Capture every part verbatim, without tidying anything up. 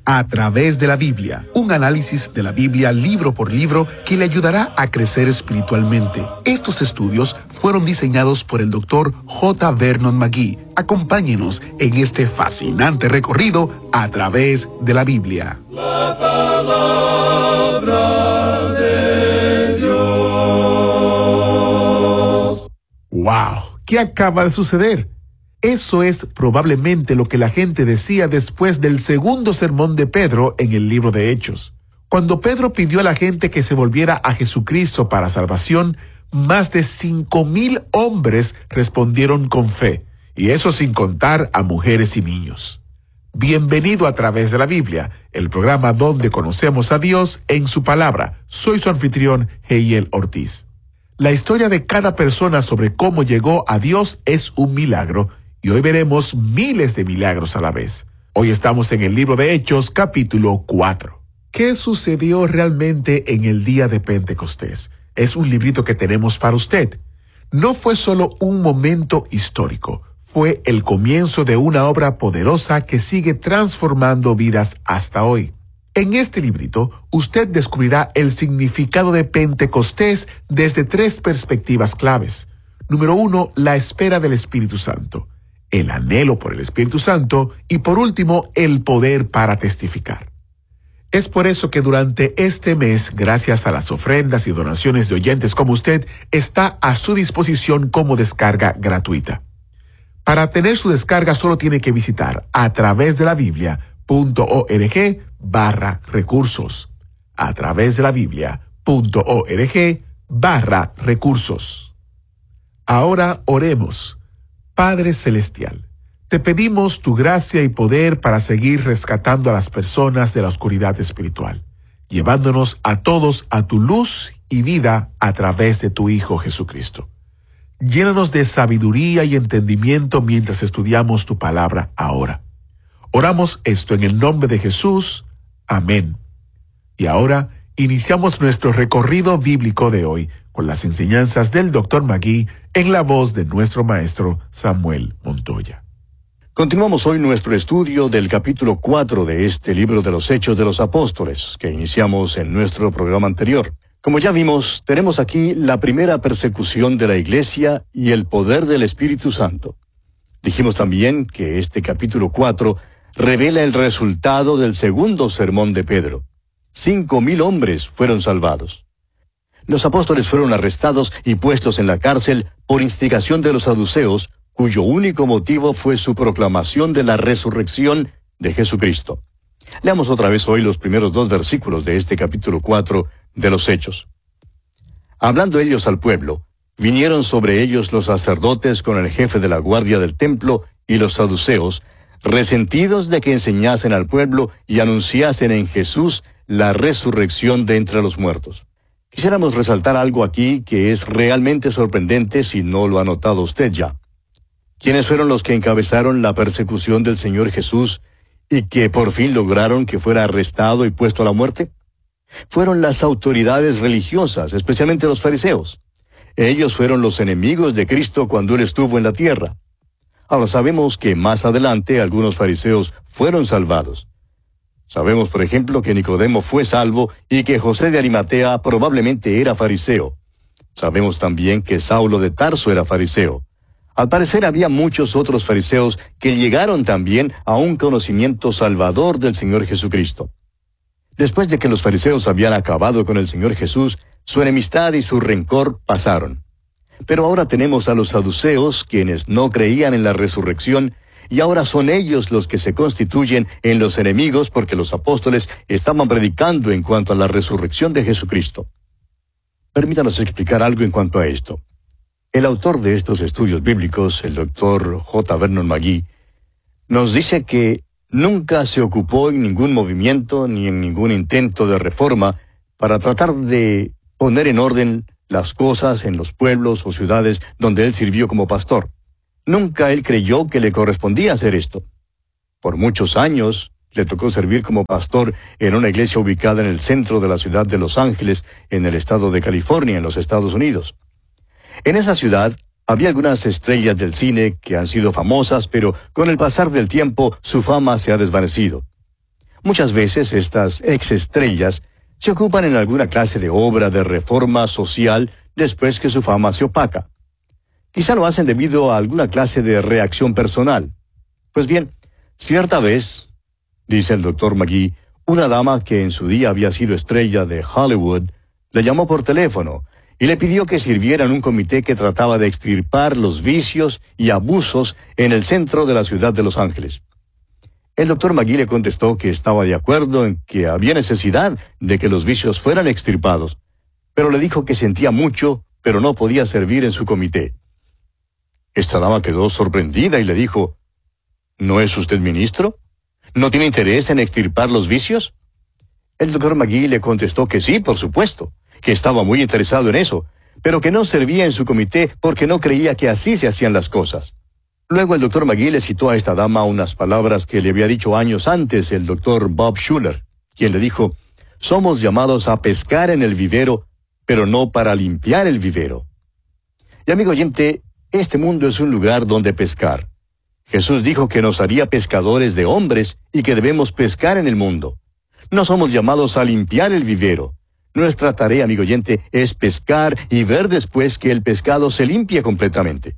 A través de la Biblia, un análisis de la Biblia libro por libro que le ayudará a crecer espiritualmente. Estos estudios fueron diseñados por el doctor J. Vernon McGee. Acompáñenos en este fascinante recorrido a través de la Biblia. La palabra de Dios. ¡Wow! ¿Qué acaba de suceder? Eso es probablemente lo que la gente decía después del segundo sermón de Pedro en el libro de Hechos. Cuando Pedro pidió a la gente que se volviera a Jesucristo para salvación, más de cinco mil hombres respondieron con fe, y eso sin contar a mujeres y niños. Bienvenido a Través de la Biblia, el programa donde conocemos a Dios en su palabra. Soy su anfitrión, Heiel Ortiz. La historia de cada persona sobre cómo llegó a Dios es un milagro, y hoy veremos miles de milagros a la vez. Hoy estamos en el libro de Hechos, capítulo cuatro. ¿Qué sucedió realmente en el día de Pentecostés? Es un librito que tenemos para usted. No fue solo un momento histórico, fue el comienzo de una obra poderosa que sigue transformando vidas hasta hoy. En este librito, usted descubrirá el significado de Pentecostés desde tres perspectivas claves. Número uno, la espera del Espíritu Santo, el anhelo por el Espíritu Santo y, por último, el poder para testificar. Es por eso que durante este mes, gracias a las ofrendas y donaciones de oyentes como usted, está a su disposición como descarga gratuita. Para tener su descarga solo tiene que visitar a través de la Biblia punto org barra recursos. A través de la Biblia punto org barra recursos. Ahora oremos. Padre Celestial, te pedimos tu gracia y poder para seguir rescatando a las personas de la oscuridad espiritual, llevándonos a todos a tu luz y vida a través de tu Hijo Jesucristo. Llénanos de sabiduría y entendimiento mientras estudiamos tu palabra ahora. Oramos esto en el nombre de Jesús. Amén. Y ahora iniciamos nuestro recorrido bíblico de hoy con las enseñanzas del doctor McGee en la voz de nuestro maestro Samuel Montoya. Continuamos hoy nuestro estudio del capítulo cuatro de este libro de los Hechos de los Apóstoles, que iniciamos en nuestro programa anterior. Como ya vimos, tenemos aquí la primera persecución de la Iglesia y el poder del Espíritu Santo. Dijimos también que este capítulo cuatro revela el resultado del segundo sermón de Pedro. Cinco mil hombres fueron salvados. Los apóstoles fueron arrestados y puestos en la cárcel por instigación de los saduceos, cuyo único motivo fue su proclamación de la resurrección de Jesucristo. Leamos otra vez hoy los primeros dos versículos de este capítulo cuatro de los Hechos. Hablando ellos al pueblo, vinieron sobre ellos los sacerdotes con el jefe de la guardia del templo y los saduceos, resentidos de que enseñasen al pueblo y anunciasen en Jesús la resurrección de entre los muertos. Quisiéramos resaltar algo aquí que es realmente sorprendente si no lo ha notado usted ya. ¿Quiénes fueron los que encabezaron la persecución del Señor Jesús y que por fin lograron que fuera arrestado y puesto a la muerte? Fueron las autoridades religiosas, especialmente los fariseos. Ellos fueron los enemigos de Cristo cuando Él estuvo en la tierra. Ahora sabemos que más adelante algunos fariseos fueron salvados. Sabemos, por ejemplo, que Nicodemo fue salvo y que José de Arimatea probablemente era fariseo. Sabemos también que Saulo de Tarso era fariseo. Al parecer había muchos otros fariseos que llegaron también a un conocimiento salvador del Señor Jesucristo. Después de que los fariseos habían acabado con el Señor Jesús, su enemistad y su rencor pasaron. Pero ahora tenemos a los saduceos, quienes no creían en la resurrección, y ahora son ellos los que se constituyen en los enemigos porque los apóstoles estaban predicando en cuanto a la resurrección de Jesucristo. Permítanos explicar algo en cuanto a esto. El autor de estos estudios bíblicos, el doctor J. Vernon McGee, nos dice que nunca se ocupó en ningún movimiento ni en ningún intento de reforma para tratar de poner en orden las cosas en los pueblos o ciudades donde él sirvió como pastor. Nunca él creyó que le correspondía hacer esto. Por muchos años le tocó servir como pastor en una iglesia ubicada en el centro de la ciudad de Los Ángeles, en el estado de California, en los Estados Unidos. En esa ciudad había algunas estrellas del cine que han sido famosas, pero con el pasar del tiempo su fama se ha desvanecido. Muchas veces estas exestrellas se ocupan en alguna clase de obra de reforma social después que su fama se opaca. Quizá lo hacen debido a alguna clase de reacción personal. Pues bien, cierta vez, dice el doctor McGee, una dama que en su día había sido estrella de Hollywood, le llamó por teléfono y le pidió que sirviera en un comité que trataba de extirpar los vicios y abusos en el centro de la ciudad de Los Ángeles. El doctor McGee le contestó que estaba de acuerdo en que había necesidad de que los vicios fueran extirpados, pero le dijo que sentía mucho, pero no podía servir en su comité. Esta dama quedó sorprendida y le dijo, ¿no es usted ministro? ¿No tiene interés en extirpar los vicios? El doctor McGee le contestó que sí, por supuesto, que estaba muy interesado en eso, pero que no servía en su comité porque no creía que así se hacían las cosas. Luego el doctor McGee le citó a esta dama unas palabras que le había dicho años antes el doctor Bob Schuller, quien le dijo, somos llamados a pescar en el vivero, pero no para limpiar el vivero. Y amigo oyente, este mundo es un lugar donde pescar. Jesús dijo que nos haría pescadores de hombres y que debemos pescar en el mundo. No somos llamados a limpiar el vivero. Nuestra tarea, amigo oyente, es pescar y ver después que el pescado se limpie completamente.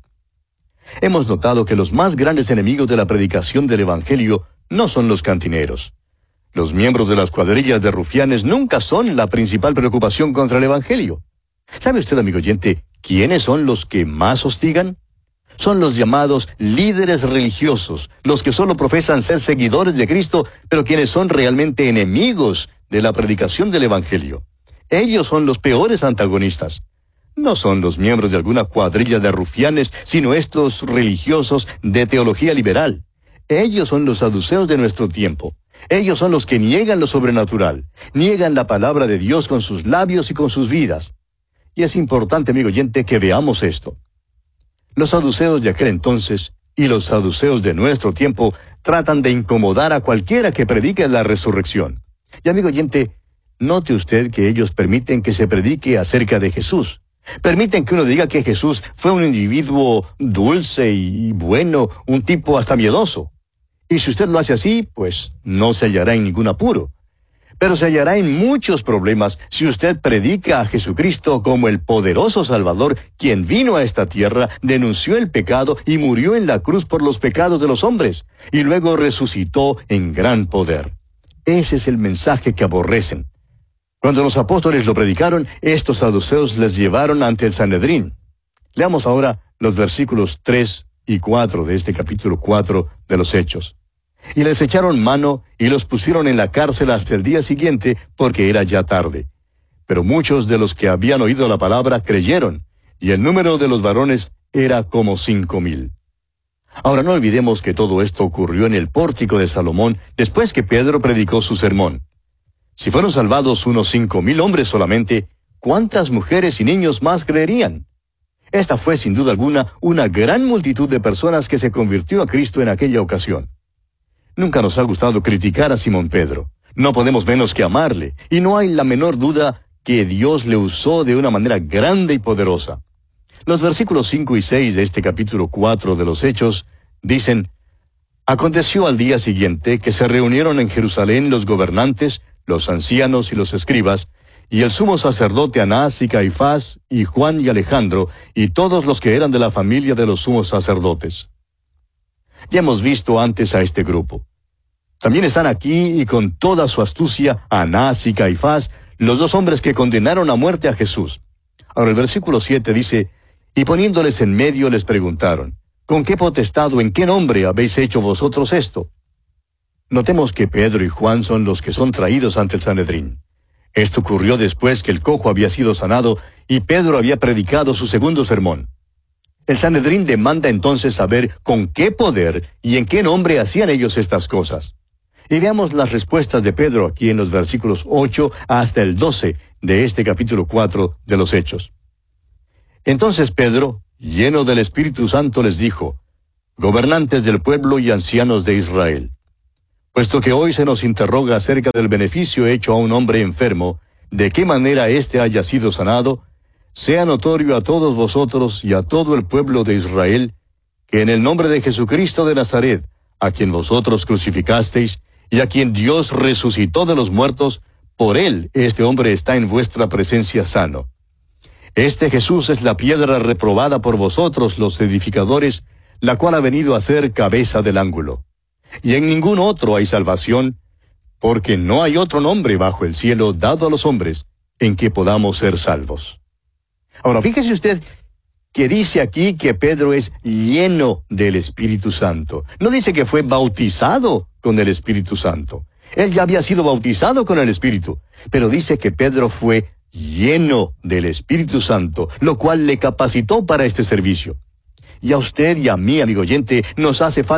Hemos notado que los más grandes enemigos de la predicación del Evangelio no son los cantineros. Los miembros de las cuadrillas de rufianes nunca son la principal preocupación contra el Evangelio. ¿Sabe usted, amigo oyente, quiénes son los que más hostigan? Son los llamados líderes religiosos, los que solo profesan ser seguidores de Cristo, pero quienes son realmente enemigos de la predicación del Evangelio. Ellos son los peores antagonistas. No son los miembros de alguna cuadrilla de rufianes, sino estos religiosos de teología liberal. Ellos son los saduceos de nuestro tiempo. Ellos son los que niegan lo sobrenatural, niegan la palabra de Dios con sus labios y con sus vidas. Y es importante, amigo oyente, que veamos esto. Los saduceos de aquel entonces y los saduceos de nuestro tiempo tratan de incomodar a cualquiera que predique la resurrección. Y amigo oyente, note usted que ellos permiten que se predique acerca de Jesús. Permiten que uno diga que Jesús fue un individuo dulce y bueno, un tipo hasta miedoso. Y si usted lo hace así, pues no se hallará en ningún apuro. Pero se hallará en muchos problemas si usted predica a Jesucristo como el poderoso Salvador, quien vino a esta tierra, denunció el pecado y murió en la cruz por los pecados de los hombres, y luego resucitó en gran poder. Ese es el mensaje que aborrecen. Cuando los apóstoles lo predicaron, estos saduceos les llevaron ante el Sanedrín. Leamos ahora los versículos tres y cuatro de este capítulo cuatro de los Hechos. Y les echaron mano y los pusieron en la cárcel hasta el día siguiente, porque era ya tarde. Pero muchos de los que habían oído la palabra creyeron, y el número de los varones era como cinco mil. Ahora no olvidemos que todo esto ocurrió en el pórtico de Salomón, después que Pedro predicó su sermón. Si fueron salvados unos cinco mil hombres solamente, ¿cuántas mujeres y niños más creerían? Esta fue sin duda alguna una gran multitud de personas que se convirtió a Cristo en aquella ocasión. Nunca nos ha gustado criticar a Simón Pedro. No podemos menos que amarle, y no hay la menor duda que Dios le usó de una manera grande y poderosa. Los versículos cinco y seis de este capítulo cuatro de los Hechos dicen, aconteció al día siguiente que se reunieron en Jerusalén los gobernantes, los ancianos y los escribas, y el sumo sacerdote Anás y Caifás, y Juan y Alejandro, y todos los que eran de la familia de los sumos sacerdotes. Ya hemos visto antes a este grupo. También están aquí, y con toda su astucia, Anás y Caifás, los dos hombres que condenaron a muerte a Jesús. Ahora el versículo siete dice, y poniéndoles en medio les preguntaron, ¿con qué potestad o en qué nombre habéis hecho vosotros esto? Notemos que Pedro y Juan son los que son traídos ante el Sanedrín. Esto ocurrió después que el cojo había sido sanado y Pedro había predicado su segundo sermón. El Sanedrín demanda entonces saber con qué poder y en qué nombre hacían ellos estas cosas. Y veamos las respuestas de Pedro aquí en los versículos ocho hasta el doce de este capítulo cuatro de los Hechos. Entonces Pedro, lleno del Espíritu Santo, les dijo, gobernantes del pueblo y ancianos de Israel, puesto que hoy se nos interroga acerca del beneficio hecho a un hombre enfermo, de qué manera éste haya sido sanado, sea notorio a todos vosotros y a todo el pueblo de Israel, que en el nombre de Jesucristo de Nazaret, a quien vosotros crucificasteis, y a quien Dios resucitó de los muertos, por él este hombre está en vuestra presencia sano. Este Jesús es la piedra reprobada por vosotros, los edificadores, la cual ha venido a ser cabeza del ángulo. Y en ningún otro hay salvación, porque no hay otro nombre bajo el cielo dado a los hombres en que podamos ser salvos. Ahora, fíjese usted que dice aquí que Pedro es lleno del Espíritu Santo. No dice que fue bautizado con el Espíritu Santo. Él ya había sido bautizado con el Espíritu, pero dice que Pedro fue lleno del Espíritu Santo, lo cual le capacitó para este servicio. Y a usted y a mí, amigo oyente, nos hace falta